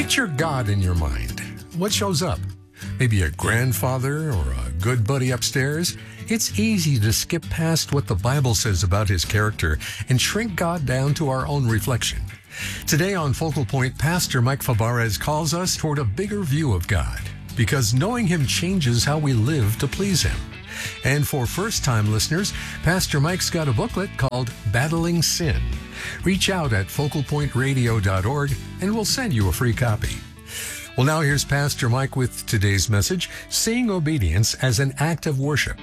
Picture God in your mind. What shows up? Maybe a grandfather or a good buddy upstairs? It's easy to skip past what the Bible says about his character and shrink God down to our own reflection. Today on Focal Point, Pastor Mike Fabarez calls us toward a bigger view of God, because knowing Him changes how we live to please Him. And for first-time listeners, Pastor Mike's got a booklet called Battling Sin. Reach out at focalpointradio.org and we'll send you a free copy. Well, now here's Pastor Mike with today's message, Seeing Obedience as an Act of Worship.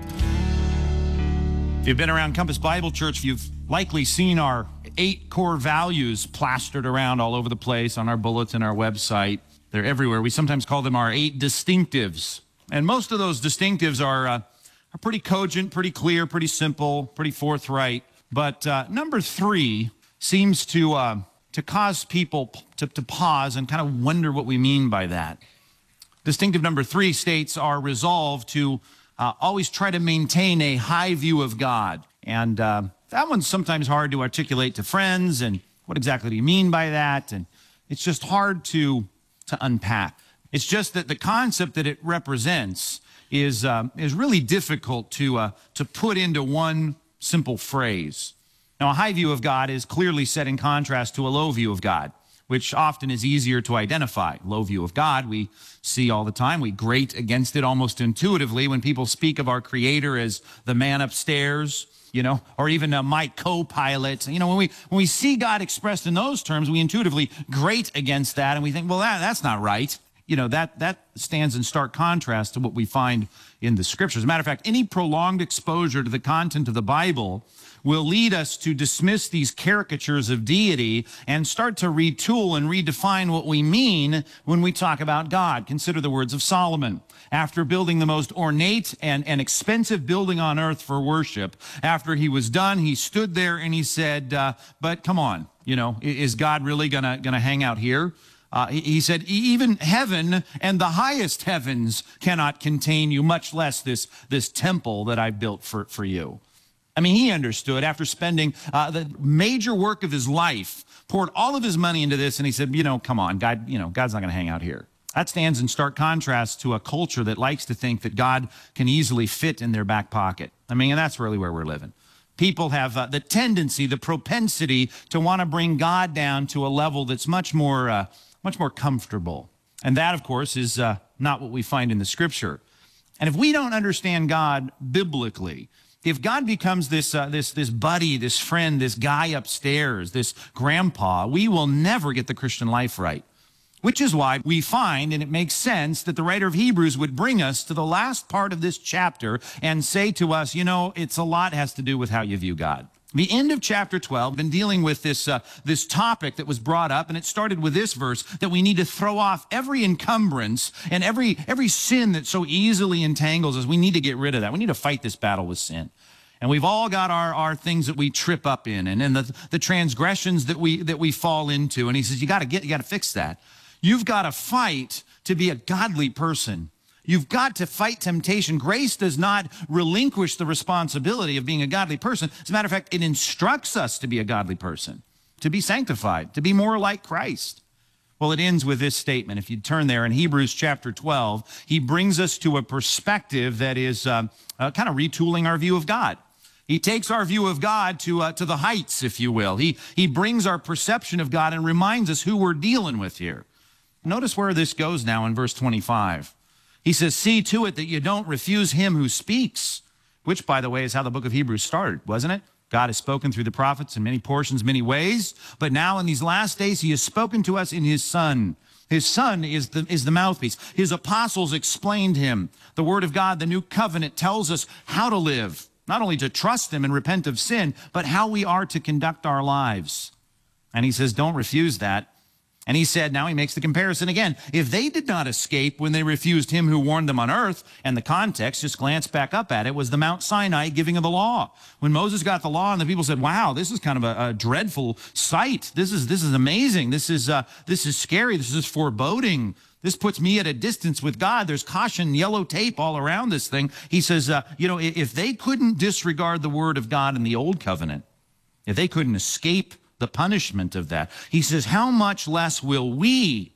If you've been around Compass Bible Church, you've likely seen our 8 core values plastered around all over the place on our bulletin, our website. They're everywhere. We sometimes call them our 8 distinctives. And most of those distinctives are pretty cogent, pretty clear, pretty simple, pretty forthright. But number 3 seems to cause people to pause and kind of wonder what we mean by that. Distinctive number 3 states our resolve to always try to maintain a high view of God. And that one's sometimes hard to articulate to friends. And what exactly do you mean by that? And it's just hard to unpack. It's just that the concept that it represents is really difficult to put into one simple phrase. Now, a high view of God is clearly set in contrast to a low view of God, which often is easier to identify. Low view of God we see all the time. We grate against it almost intuitively when people speak of our Creator as the man upstairs, or even my co-pilot. When we see God expressed in those terms, we intuitively grate against that, and we think, well, that's not right. That stands in stark contrast to what we find in the Scriptures. As a matter of fact, any prolonged exposure to the content of the Bible will lead us to dismiss these caricatures of deity and start to retool and redefine what we mean when we talk about God. Consider the words of Solomon. After building the most ornate and expensive building on earth for worship, after he was done, he stood there and he said, but come on, is God really gonna hang out here? He said, even heaven and the highest heavens cannot contain you, much less this temple that I've built for you. I mean, he understood after spending the major work of his life, poured all of his money into this, and he said, come on, God, God's not going to hang out here. That stands in stark contrast to a culture that likes to think that God can easily fit in their back pocket. I mean, and that's really where we're living. People have the tendency, the propensity to want to bring God down to a level that's much more comfortable. And that, of course, is not what we find in the Scripture. And if we don't understand God biblically, if God becomes this buddy, this friend, this guy upstairs, this grandpa, we will never get the Christian life right. Which is why we find, and it makes sense, that the writer of Hebrews would bring us to the last part of this chapter and say to us, it's a lot has to do with how you view God. The end of chapter 12, been dealing with this topic that was brought up, and it started with this verse, that we need to throw off every encumbrance and every sin that so easily entangles us. We need to get rid of that. We need to fight this battle with sin. And we've all got our things that we trip up in, and the transgressions that we fall into. And he says, you got to fix that. You've got to fight to be a godly person. You've got to fight temptation. Grace does not relinquish the responsibility of being a godly person. As a matter of fact, it instructs us to be a godly person, to be sanctified, to be more like Christ. Well, it ends with this statement. If you turn there in Hebrews chapter 12, he brings us to a perspective that is kind of retooling our view of God. He takes our view of God to the heights, if you will. He brings our perception of God and reminds us who we're dealing with here. Notice where this goes now in verse 25. He says, see to it that you don't refuse him who speaks, which, by the way, is how the book of Hebrews started, wasn't it? God has spoken through the prophets in many portions, many ways, but now in these last days, he has spoken to us in his Son. His Son is the mouthpiece. His apostles explained him. The Word of God, the new covenant, tells us how to live, not only to trust him and repent of sin, but how we are to conduct our lives. And he says, don't refuse that. And he said, now he makes the comparison again. If they did not escape when they refused him who warned them on earth, and the context, just glance back up at it, was the Mount Sinai giving of the law. When Moses got the law and the people said, wow, this is kind of a dreadful sight. This is amazing. This is scary. This is foreboding. This puts me at a distance with God. There's caution, yellow tape all around this thing. He says, if they couldn't disregard the word of God in the old covenant, if they couldn't escape the punishment of that, he says, how much less will we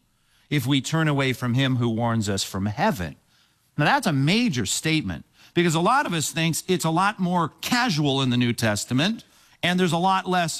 if we turn away from him who warns us from heaven. Now that's a major statement, because a lot of us thinks it's a lot more casual in the New Testament, and there's a lot less,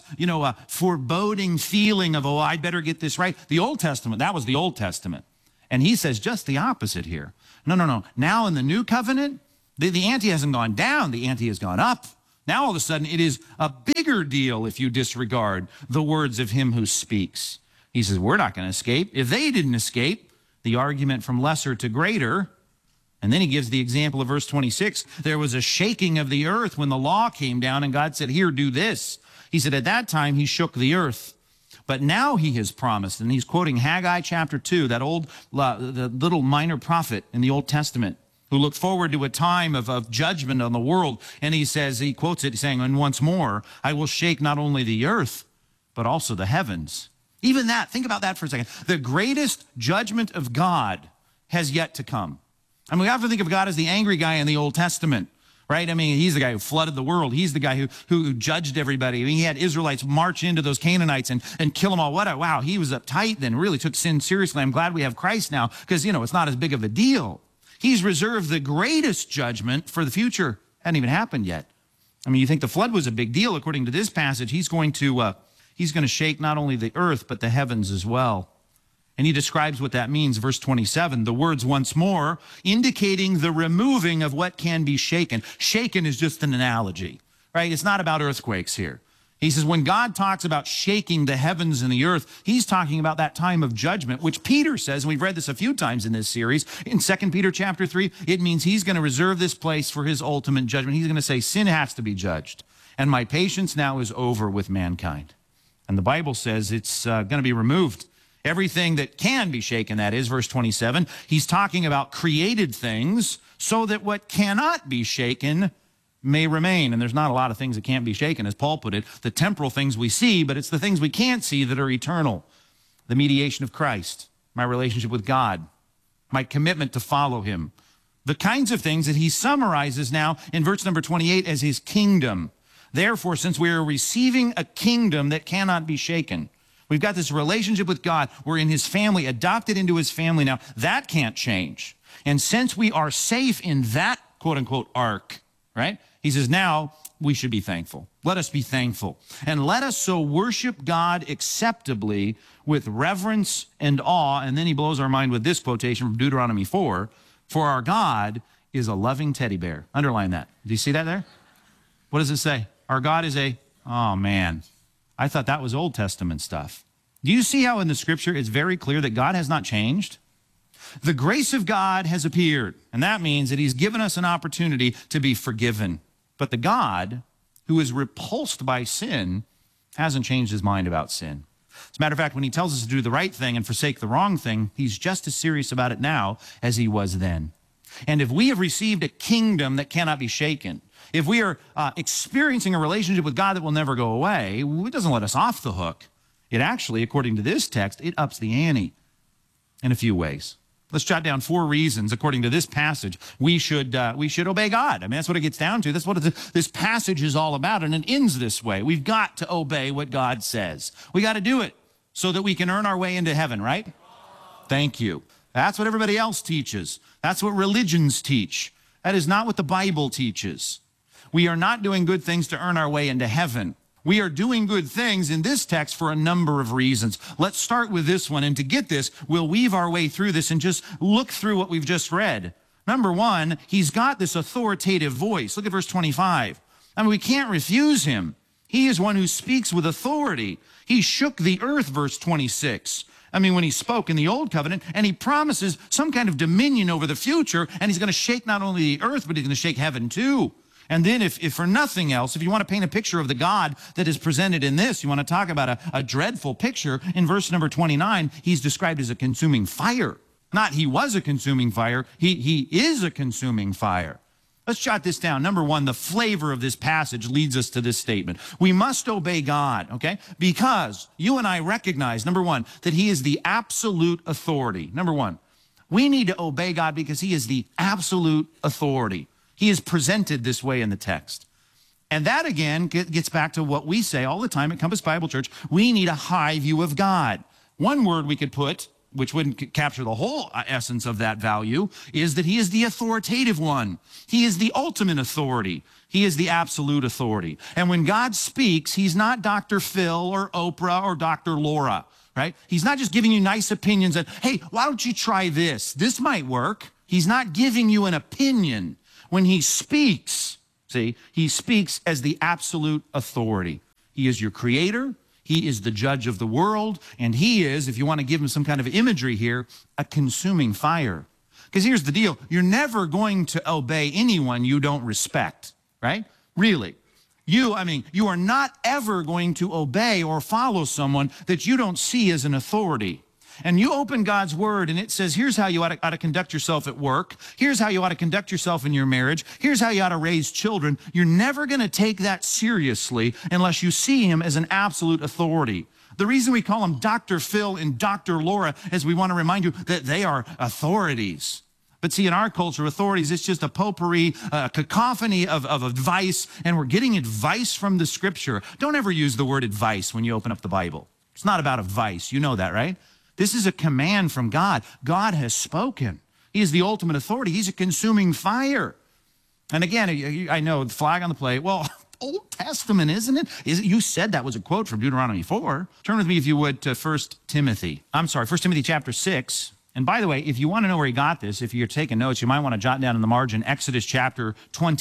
foreboding feeling of, oh, I'd better get this right. The Old Testament, that was the Old Testament. And he says just the opposite here. No. Now in the New Covenant, the ante hasn't gone down, the ante has gone up. Now all of a sudden it is a bigger deal if you disregard the words of him who speaks. He says, we're not going to escape. If they didn't escape, the argument from lesser to greater. And then he gives the example of verse 26. There was a shaking of the earth when the law came down, and God said, here, do this. He said, at that time, he shook the earth. But now he has promised, and he's quoting Haggai chapter 2, that the little minor prophet in the Old Testament, who looked forward to a time of judgment on the world. And he quotes it saying, and once more, I will shake not only the earth, but also the heavens. Even that, think about that for a second. The greatest judgment of God has yet to come. I mean, we have to think of God as the angry guy in the Old Testament, right? I mean, he's the guy who flooded the world. He's the guy who judged everybody. I mean, he had Israelites march into those Canaanites and kill them all. Wow, he was uptight then, really took sin seriously. I'm glad we have Christ now, because, it's not as big of a deal. He's reserved the greatest judgment for the future. Hadn't even happened yet. I mean, you think the flood was a big deal. According to this passage, he's going to shake not only the earth, but the heavens as well. And he describes what that means, verse 27, the words once more, indicating the removing of what can be shaken. Shaken is just an analogy, right? It's not about earthquakes here. He says when God talks about shaking the heavens and the earth, he's talking about that time of judgment, which Peter says, and we've read this a few times in this series, in 2 Peter chapter 3, it means he's going to reserve this place for his ultimate judgment. He's going to say sin has to be judged, and my patience now is over with mankind. And the Bible says it's going to be removed. Everything that can be shaken, that is, verse 27, he's talking about created things so that what cannot be shaken may remain. And there's not a lot of things that can't be shaken, as Paul put it. The temporal things we see, but it's the things we can't see that are eternal. The mediation of Christ, my relationship with God, my commitment to follow him. The kinds of things that he summarizes now in verse number 28 as his kingdom. Therefore, since we are receiving a kingdom that cannot be shaken, we've got this relationship with God. We're in his family, adopted into his family now. That can't change. And since we are safe in that quote-unquote ark, right? He says, now we should be thankful. Let us be thankful. And let us so worship God acceptably with reverence and awe. And then he blows our mind with this quotation from Deuteronomy 4. For our God is a loving teddy bear. Underline that. Do you see that there? What does it say? Our God is oh man. I thought that was Old Testament stuff. Do you see how in the scripture it's very clear that God has not changed? The grace of God has appeared, and that means that he's given us an opportunity to be forgiven. But the God who is repulsed by sin hasn't changed his mind about sin. As a matter of fact, when he tells us to do the right thing and forsake the wrong thing, he's just as serious about it now as he was then. And if we have received a kingdom that cannot be shaken, if we are experiencing a relationship with God that will never go away, it doesn't let us off the hook. It actually, according to this text, it ups the ante in a few ways. Let's jot down 4 reasons, according to this passage, we should obey God. I mean, that's what it gets down to. That's what this passage is all about, and it ends this way. We've got to obey what God says. We got to do it so that we can earn our way into heaven, right? Thank you. That's what everybody else teaches. That's what religions teach. That is not what the Bible teaches. We are not doing good things to earn our way into heaven. We are doing good things in this text for a number of reasons. Let's start with this one. And to get this, we'll weave our way through this and just look through what we've just read. Number one, he's got this authoritative voice. Look at verse 25. I mean, we can't refuse him. He is one who speaks with authority. He shook the earth, verse 26. I mean, when he spoke in the Old Covenant, and he promises some kind of dominion over the future, and he's going to shake not only the earth, but he's going to shake heaven too. And then if for nothing else, if you want to paint a picture of the God that is presented in this, you want to talk about a dreadful picture, in verse number 29, he's described as a consuming fire. Not he was a consuming fire, he is a consuming fire. Let's jot this down. Number one, the flavor of this passage leads us to this statement. We must obey God, okay? Because you and I recognize, number one, that he is the absolute authority. Number one, we need to obey God because he is the absolute authority. He is presented this way in the text. And that, again, gets back to what we say all the time at Compass Bible Church. We need a high view of God. One word we could put which wouldn't capture the whole essence of that value, is that he is the authoritative one. He is the ultimate authority. He is the absolute authority. And when God speaks, he's not Dr. Phil or Oprah or Dr. Laura, right? He's not just giving you nice opinions that, hey, why don't you try this? This might work. He's not giving you an opinion. When he speaks, see, he speaks as the absolute authority. He is your creator. He is the judge of the world. And he is, if you want to give him some kind of imagery here, a consuming fire. Because here's the deal. You're never going to obey anyone you don't respect, right? Really. You are not ever going to obey or follow someone that you don't see as an authority. And you open God's word and it says, here's how you ought to conduct yourself at work. Here's how you ought to conduct yourself in your marriage. Here's how you ought to raise children. You're never going to take that seriously unless you see him as an absolute authority. The reason we call him Dr. Phil and Dr. Laura is we want to remind you that they are authorities. But see, in our culture, authorities, it's just a potpourri, a cacophony of advice, and we're getting advice from the scripture. Don't ever use the word advice when you open up the Bible. It's not about advice. You know that, right? This is a command from God. God has spoken. He is the ultimate authority. He's a consuming fire. And again, I know the flag on the plate. Well, Old Testament, isn't it? You said that was a quote from Deuteronomy 4. Turn with me, if you would, to 1 Timothy chapter 6. And by the way, if you want to know where he got this, if you're taking notes, you might want to jot down in the margin Exodus chapter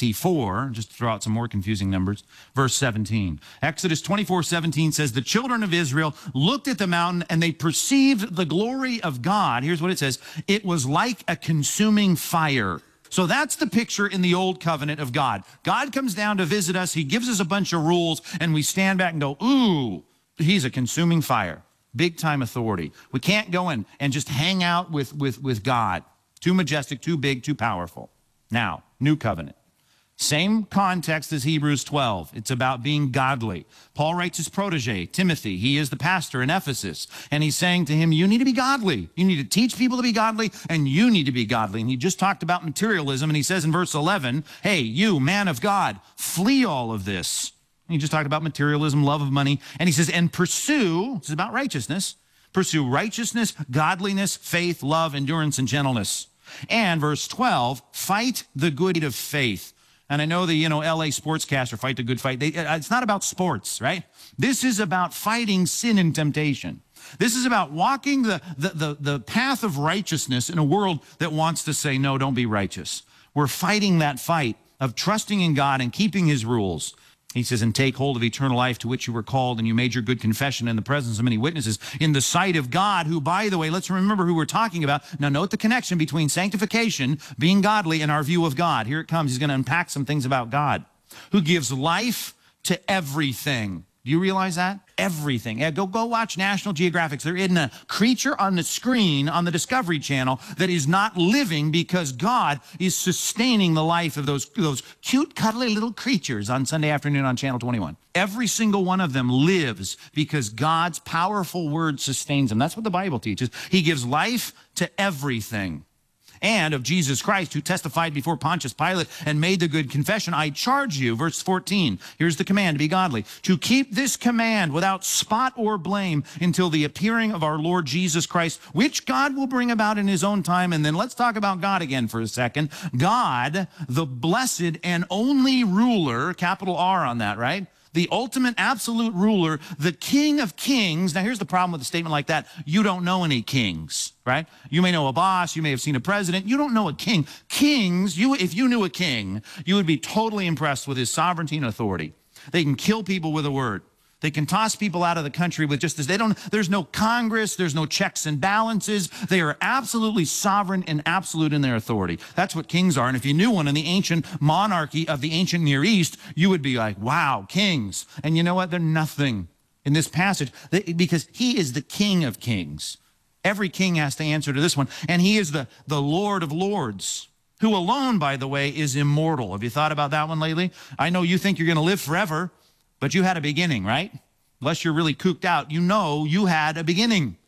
24, just to throw out some more confusing numbers, verse 17. Exodus 24:17 says, the children of Israel looked at the mountain and they perceived the glory of God. Here's what it says. It was like a consuming fire. So that's the picture in the old covenant of God. God comes down to visit us. He gives us a bunch of rules and we stand back and go, ooh, he's a consuming fire. Big time authority. We can't go in and just hang out with God. Too majestic, too big, too powerful. Now, new covenant. Same context as Hebrews 12. It's about being godly. Paul writes his protege, Timothy. He is the pastor in Ephesus. And he's saying to him, you need to be godly. You need to teach people to be godly, and you need to be godly. And he just talked about materialism, and he says in verse 11, hey, you, man of God, flee all of this. He just talked about materialism, love of money. And he says, and pursue, this is about righteousness, pursue righteousness, godliness, faith, love, endurance, and gentleness. And verse 12, fight the good fight of faith. And I know the, LA sportscaster, fight the good fight. It's not about sports, right? This is about fighting sin and temptation. This is about walking the path of righteousness in a world that wants to say, no, don't be righteous. We're fighting that fight of trusting in God and keeping his rules. He says, and take hold of eternal life to which you were called, and you made your good confession in the presence of many witnesses, in the sight of God, who, by the way, let's remember who we're talking about. Now, note the connection between sanctification, being godly, and our view of God. Here it comes. He's going to unpack some things about God, who gives life to everything. Do you realize that? Everything. Yeah, go watch National Geographic. There isn't a creature on the screen on the Discovery Channel that is not living because God is sustaining the life of those cute, cuddly little creatures on Sunday afternoon on Channel 21. Every single one of them lives because God's powerful word sustains them. That's what the Bible teaches. He gives life to everything. And of Jesus Christ, who testified before Pontius Pilate and made the good confession, I charge you, verse 14, here's the command to be godly, to keep this command without spot or blame until the appearing of our Lord Jesus Christ, which God will bring about in his own time. And then let's talk about God again for a second. God, the blessed and only ruler, capital R on that, right? The ultimate absolute ruler, the King of kings. Now, here's the problem with a statement like that. You don't know any kings, right? You may know a boss. You may have seen a president. You don't know a king. Kings, if you knew a king, you would be totally impressed with his sovereignty and authority. They can kill people with a word. They can toss people out of the country with just this. There's no Congress. There's no checks and balances. They are absolutely sovereign and absolute in their authority. That's what kings are. And if you knew one in the ancient monarchy of the ancient Near East, you would be like, wow, kings. And you know what? They're nothing in this passage because he is the King of kings. Every king has to answer to this one. And he is the Lord of lords, who alone, by the way, is immortal. Have you thought about that one lately? I know you think you're going to live forever. But you had a beginning, right? Unless you're really cooked out, you know you had a beginning.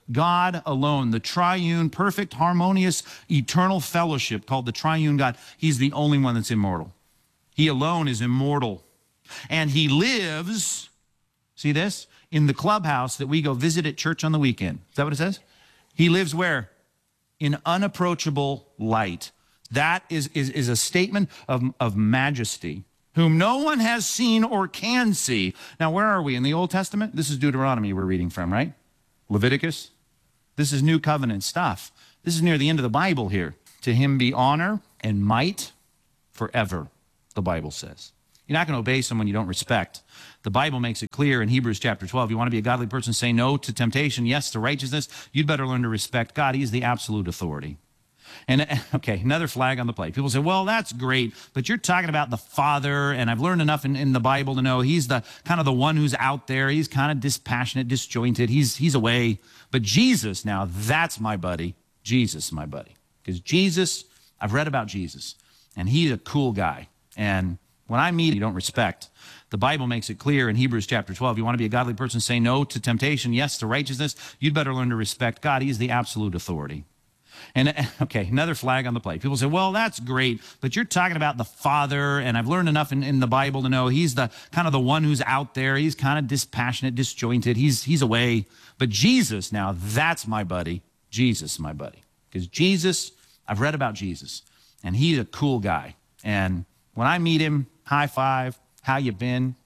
God alone, the triune, perfect, harmonious, eternal fellowship called the triune God. He's the only one that's immortal. He alone is immortal. And he lives, see this? In the clubhouse that we go visit at church on the weekend. Is that what it says? He lives where? In unapproachable light. That is a statement of majesty, whom no one has seen or can see. Now, where are we? In the Old Testament? This is Deuteronomy we're reading from, right? Leviticus? This is New Covenant stuff. This is near the end of the Bible here. To him be honor and might forever, the Bible says. You're not going to obey someone you don't respect. The Bible makes it clear in Hebrews chapter 12. You want to be a godly person, say no to temptation, yes to righteousness. You'd better learn to respect God. He's the absolute authority. And okay, another flag on the plate. People say, well, that's great, but you're talking about the Father, and I've learned enough in the Bible to know he's the kind of the one who's out there. He's kind of dispassionate, disjointed. He's away. But Jesus, now that's my buddy. Jesus, my buddy. Because Jesus, I've read about Jesus, and he's a cool guy. And when I meet, you don't respect. The Bible makes it clear in Hebrews chapter 12. You want to be a godly person, say no to temptation, yes to righteousness. You'd better learn to respect God. He's the absolute authority. And okay, another flag on the plate. People say, well, that's great, but you're talking about the Father, and I've learned enough in the Bible to know he's the kind of the one who's out there. He's kind of dispassionate, disjointed. He's away. But Jesus, now that's my buddy. Jesus, my buddy. Because Jesus, I've read about Jesus, and he's a cool guy. And when I meet him, high five, how you been?